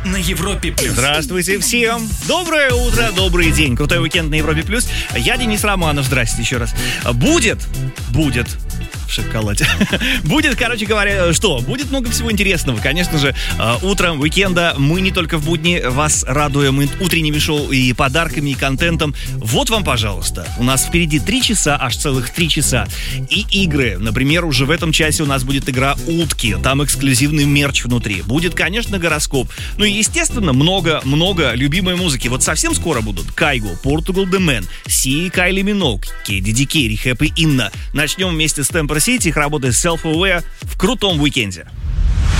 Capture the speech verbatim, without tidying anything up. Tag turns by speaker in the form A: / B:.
A: на Европе плюс.
B: Здравствуйте всем. Доброе утро, добрый день. Крутой уикенд на Европе плюс. Я Денис Романов. Здрасте еще раз. Будет, будет в шоколаде. Будет, короче говоря, что? Будет много всего интересного. Конечно же, утром уикенда мы не только в будни вас радуем утренними шоу и подарками, и контентом. Вот вам, пожалуйста. У нас впереди три часа, аж целых три часа. И игры. Например, уже в этом часе у нас будет игра «Утки». Там эксклюзивный мерч внутри. Будет, конечно, гороскоп. Ну и, естественно, много-много любимой музыки. Вот совсем скоро будут Кайго, Portugal The Man, Си, Кайли Миноуг, Кеди Ди Керри, Хэппи Инна. Начнем вместе с Темпер Сити, их работы Self-Aware в крутом уикенде.